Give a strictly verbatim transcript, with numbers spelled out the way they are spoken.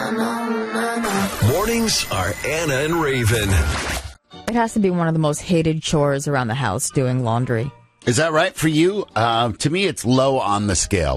Mornings are Anna and Raven. It has to be one of the most hated chores around the house, doing laundry. Is that right for you? Uh, to me, it's low on the scale.